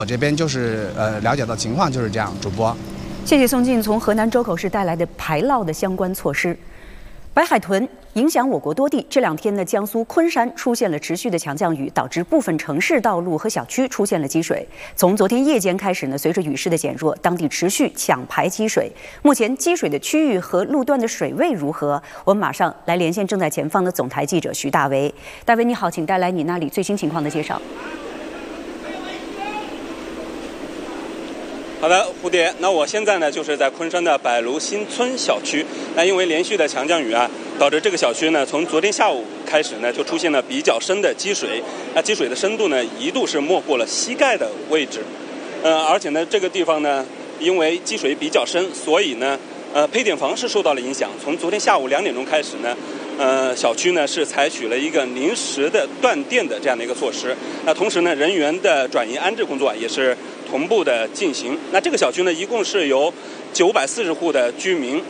我这边就是了解到情况就是这样，主播。 谢谢宋静从河南周口市带来的排涝的相关措施。白海豚影响我国多地，这2天呢，江苏昆山出现了持续的强降雨，导致部分城市道路和小区出现了积水。从昨天夜间开始呢，随着雨势的减弱，当地持续抢排积水。目前积水的区域和路段的水位如何？我们马上来连线正在前方的总台记者徐大为。大为你好，请带来你那里最新情况的介绍。 好的，蝴蝶。那我现在呢，就是在昆山的柏庐新村小区。那因为连续的强降雨啊，导致这个小区呢，从昨天下午开始呢，就出现了比较深的积水。那积水的深度呢，一度是没过了膝盖的位置。而且呢，这个地方呢，因为积水比较深，所以呢，配电房是受到了影响。从昨天下午2点钟开始呢，小区呢是采取了一个临时的断电的这样的一个措施。那同时呢，人员的转移安置工作也是同步的进行。那这个小区呢，一共是由940户的居民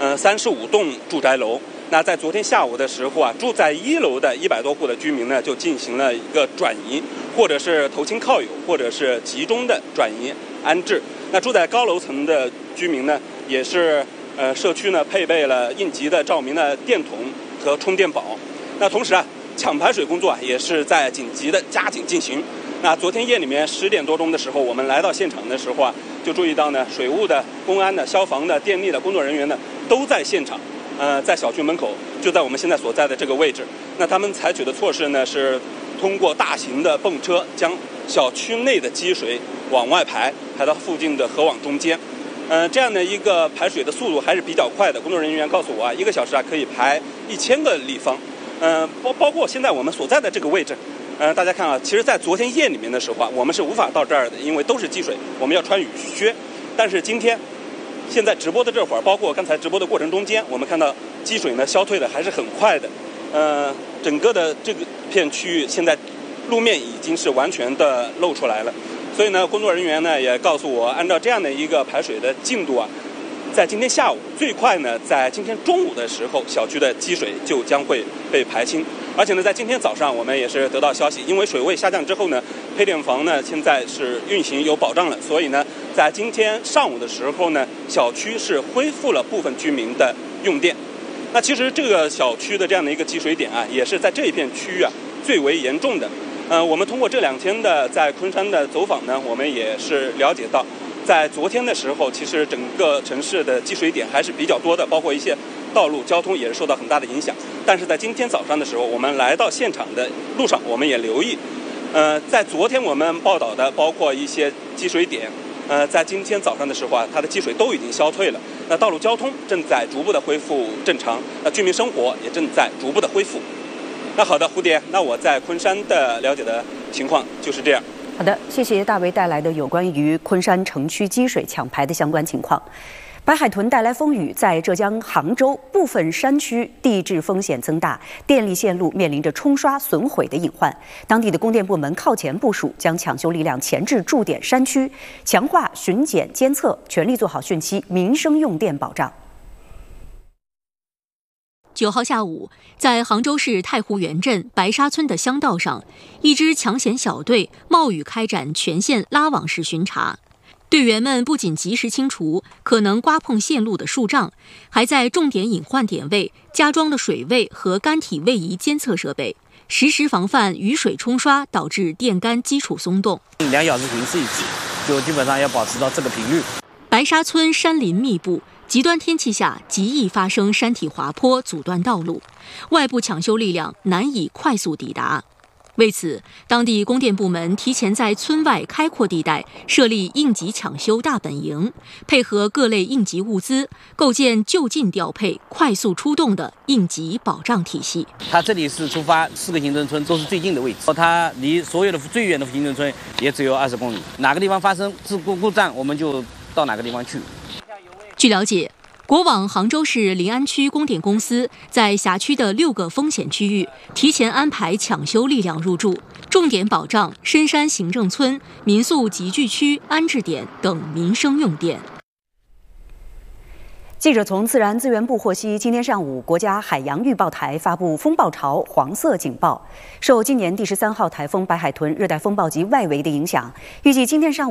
，35栋住宅楼。那在昨天下午的时候啊，住在1楼的100多户的居民呢，就进行了一个转移，或者是投亲靠友，或者是集中的转移安置。那住在高楼层的居民呢，也是社区呢配备了应急的照明的电筒和充电宝。那同时啊，抢排水工作也是在紧急的加紧进行。那昨天夜里面10点多钟的时候，我们来到现场的时候啊，就注意到呢，水务的、公安的、消防的、电力的工作人员呢都在现场，在小区门口，就在我们现在所在的这个位置。那他们采取的措施呢，是通过大型的泵车将小区内的积水往外排到附近的河网中间。这样的一个排水的速度还是比较快的。工作人员告诉我啊，1个小时啊可以排1000个立方。包括现在我们所在的这个位置。大家看啊，其实在昨天夜里面的时候啊，我们是无法到这儿的，因为都是积水，我们要穿雨靴。但是现在直播的这会儿，包括刚才直播的过程中间，我们看到积水呢消退的还是很快的。整个的这个片区域现在路面已经是完全的露出来了。所以呢，工作人员呢也告诉我，按照这样的一个排水的进度啊，在今天下午最快呢，在今天中午的时候，小区的积水就将会被排清。而且呢，在今天早上我们也是得到消息，因为水位下降之后呢，配电房呢现在是运行有保障了，所以呢，在今天上午的时候呢，小区是恢复了部分居民的用电。那其实这个小区的这样的一个积水点啊，也是在这一片区域啊最为严重的。我们通过这2天的在昆山的走访呢，我们也是了解到，在昨天的时候，其实整个城市的积水点还是比较多的，包括一些道路交通也是受到很大的影响。但是在今天早上的时候，我们来到现场的路上，我们也留意，在昨天我们报道的包括一些积水点，在今天早上的时候啊，它的积水都已经消退了。那道路交通正在逐步的恢复正常，那居民生活也正在逐步的恢复。那好的，蝴蝶，那我在昆山的了解的情况就是这样。 好的，谢谢大为带来的有关于昆山城区积水抢排的相关情况。白海豚带来风雨，在浙江杭州部分山区地质风险增大，电力线路面临着冲刷损毁的隐患。当地的供电部门靠前部署，将抢修力量前置驻点山区，强化巡检监测，全力做好汛期民生用电保障。 9号下午，在杭州市太湖园镇白沙村的乡道上，一支抢险小队冒雨开展全线拉网式巡查。队员们不仅及时清除可能刮碰线路的树障，还在重点隐患点位加装了水位和干体位移监测设备，实时防范雨水冲刷导致电杆基础松动。 2小时巡视一次，就基本上要保持到这个频率。 白沙村山林密布，极端天气下极易发生山体滑坡阻断道路，外部抢修力量难以快速抵达。为此，当地供电部门提前在村外开阔地带设立应急抢修大本营，配合各类应急物资，构建就近调配、快速出动的应急保障体系。 它这里是出发4个行政村都是最近的位置，它离所有的最远的行政村也只有20公里，哪个地方发生故障，我们就到哪个地方去。 据了解，国网杭州市临安区供电公司在辖区的6个风险区域提前安排抢修力量入驻，重点保障深山行政村、民宿集聚区、安置点等民生用电。 记者从自然资源部获悉，今天上午，国家海洋预报台发布风暴潮黄色警报。受今年第13号台风白海豚热带风暴及外围的影响，预计今天上午